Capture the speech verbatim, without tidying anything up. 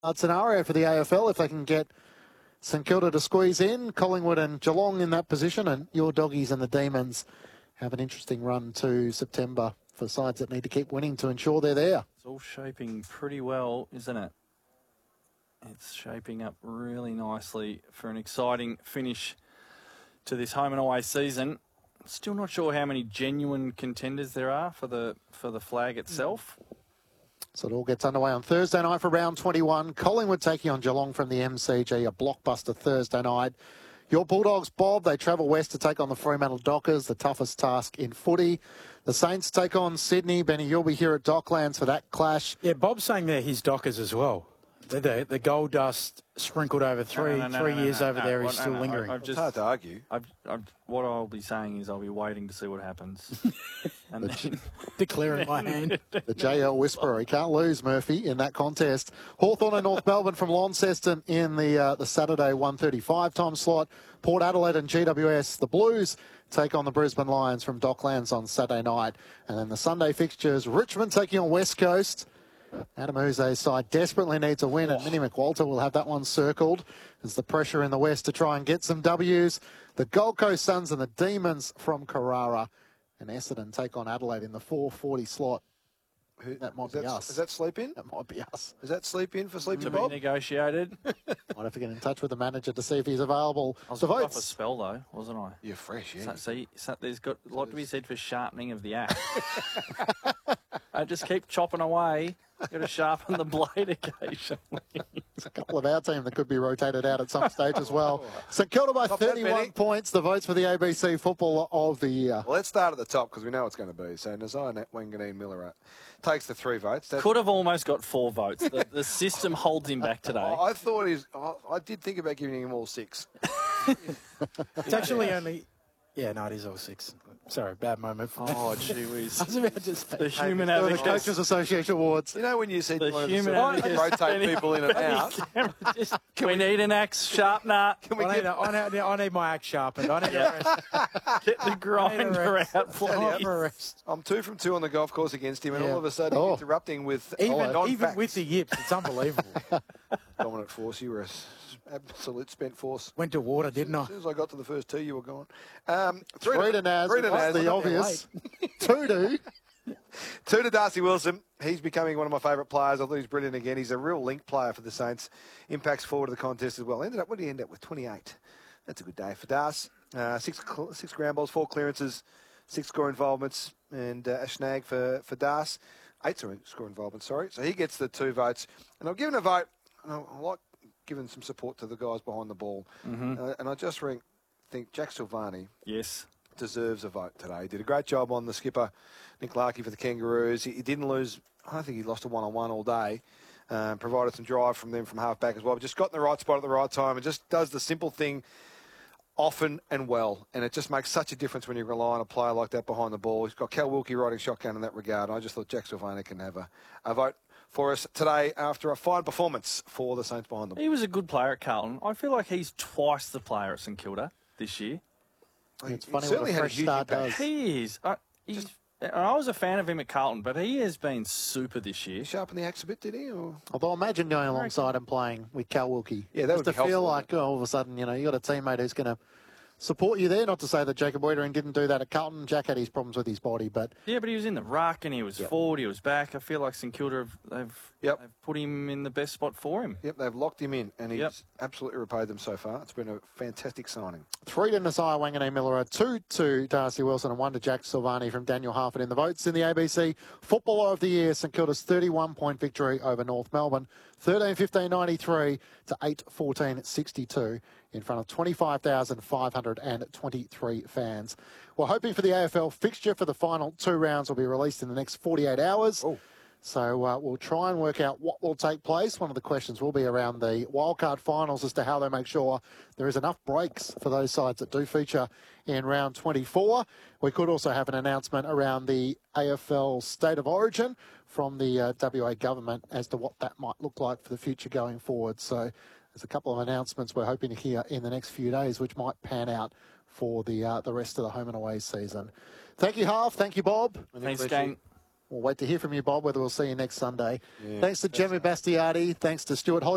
scenario for the A F L if they can get St Kilda to squeeze in, Collingwood and Geelong in that position, and your Doggies and the Demons have an interesting run to September for sides that need to keep winning to ensure they're there. It's all shaping pretty well, isn't it? It's shaping up really nicely for an exciting finish to this home and away season. Still not sure how many genuine contenders there are for the for the flag itself. So it all gets underway on Thursday night for round twenty-one. Collingwood taking on Geelong from the M C G, a blockbuster Thursday night. Your Bulldogs, Bob, they travel west to take on the Fremantle Dockers, the toughest task in footy. The Saints take on Sydney. Benny, you'll be here at Docklands for that clash. Yeah, Bob's saying they're his Dockers as well. The, the, the gold dust sprinkled over three no, no, no, three no, years no, over no, there no, is no, still no, lingering. I, I've just, it's hard to argue. I've, I've, what I'll be saying is I'll be waiting to see what happens. And then, declaring my hand. The J L Whisperer. He can't lose, Murphy, in that contest. Hawthorn and North Melbourne from Launceston in the uh, the Saturday one thirty-five time slot. Port Adelaide and G W S, the Blues, take on the Brisbane Lions from Docklands on Saturday night. And then the Sunday fixtures, Richmond taking on West Coast. Adam Uze's side desperately needs a win, and Minnie McWalter will have that one circled. There's the pressure in the West to try and get some W's. The Gold Coast Suns and the Demons from Carrara and Essendon take on Adelaide in the four forty slot. Who, that might is be that, us. Is that sleep in? That might be us. Is that sleep in for sleeping to Bob? be negotiated. Might have to get in touch with the manager to see if he's available. I was The off a votes. spell though, wasn't I? You're fresh, yeah. So, see, so there's got a lot to be said for sharpening of the axe. I just keep chopping away. Got to sharpen the blade occasionally. There's a couple of our team that could be rotated out at some stage as well. St Kilda by Top that, thirty-one Benny. points. The votes for the A B C Footballer of the Year. Well, let's start at the top because we know it's going to be. So Nazai Wanganeen Miller takes the three votes. That's, Could have almost got four votes. The, the system holds him back today. I, I thought he's. I, I did think about giving him all six. It's actually only... Yeah, no, it is all six. Sorry, bad moment for me. Oh, gee whiz. I was about to say... The human The advocate. Coaches Association Awards. You know when you see The one of human sort of advocate. rotate people in and out. Just, we need an axe sharpener. Can we I get need, a, I, need, I need my axe sharpened. I need Yeah. a rest. Get the grinder rest. out, I please. need a rest. I'm two from two on the golf course against him, and Yeah. all of a sudden Oh. he's interrupting with Even, non-facts. even with the yips, it's unbelievable. Dominant force. You were an absolute spent force. Went to water, didn't I? As soon as I got to the first two, you were gone. Um, three, Three to, to Naz. three to That's Naz. the obvious. Two to. Two to Darcy Wilson. He's becoming one of my favourite players. I thought he's brilliant again. He's a real link player for the Saints. Impacts forward to the contest as well. Ended up, what did he end up with? twenty-eight. That's a good day for Darcy. Uh, six six ground balls, four clearances, six score involvements, and uh, a snag for, for Darcy. Eight score involvements, sorry. So he gets the two votes. And I'll give him a vote. I like giving some support to the guys behind the ball. Mm-hmm. Uh, and I just think, think Jack Silvani Yes. deserves a vote today. He did a great job on the skipper, Nick Larkey, for the Kangaroos. He, he didn't lose, I don't think he lost a one-on-one all day. Um, provided some drive from them from half-back as well. But just got in the right spot at the right time and just does the simple thing often and well. And it just makes such a difference when you rely on a player like that behind the ball. He's got Cal Wilkie riding shotgun in that regard. And I just thought Jack Silvani can have a, a vote for us today after a fine performance for the Saints behind the ball. He was a good player at Carlton. I feel like he's twice the player at St Kilda this year. It's He funny what certainly a had a fresh huge start impact. does. He is. I, he's, I was a fan of him at Carlton, but he has been super this year. He sharpened the axe a bit, did he? Or? Although imagine going alongside and playing with Cal Wilkie. Yeah, that Just would to be feel helpful, like oh, all of a sudden, you know, you got a teammate who's going to support you there. Not to say that Jacob Wiedering didn't do that at Carlton. Jack had his problems with his body, but Yeah, but he was in the ruck and he was Yep. forward, he was back. I feel like St Kilda have they've, Yep. they've put him in the best spot for him. Yep, they've locked him in, and he's Yep. absolutely repaid them so far. It's been a fantastic signing. three to Nasiah Wanganeen Miller, two to Darcy Wilson, and one to Jack Silvani from Daniel Harford in the votes. In the A B C Footballer of the Year, St Kilda's thirty-one point victory over North Melbourne, thirteen fifteen ninety-three to eight fourteen sixty-two in front of twenty-five thousand five hundred twenty-three fans. We're hoping for the A F L fixture for the final two rounds will be released in the next forty-eight hours. Oh. So uh, we'll try and work out what will take place. One of the questions will be around the wildcard finals as to how they make sure there is enough breaks for those sides that do feature in round twenty-four. We could also have an announcement around the A F L State of Origin from the uh, W A government as to what that might look like for the future going forward. So there's a couple of announcements we're hoping to hear in the next few days, which might pan out for the uh, the rest of the home and away season. Thank you, Half. Thank you, Bob. Thanks, gang. We'll wait to hear from you, Bob, whether we'll see you next Sunday. Yeah, Thanks to Jemmy Bastiati. Thanks to Stuart Holly.